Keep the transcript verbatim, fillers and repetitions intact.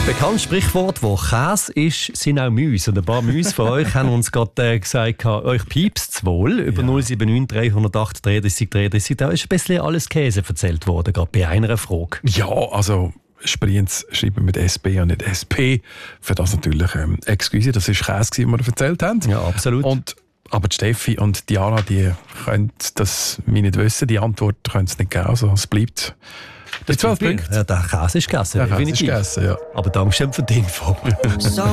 Bekanntes Sprichwort, wo Käse ist, sind auch Mäuse. Und ein paar Mäuse von euch haben uns gerade äh, gesagt, euch piepst wohl. Über Ja. null sieben neun drei null acht dreiunddreißig dreiunddreißig. Da ist ein bisschen alles Käse erzählt worden, gerade bei einer Frage. Ja, also Sprienz schreiben mit S B und nicht S P. Für das natürlich ähm, Excuse, das war Käse, den wir erzählt haben. Ja, absolut. Und, aber die Steffi und Diana, die können das wie nicht wissen. Die Antwort können sie nicht geben. Also es bleibt bei zwölf Punkten. Ja, der Käse ist gegessen, Der Käse ist definitiv. gegessen, ja. Aber Dankeschön für die Info.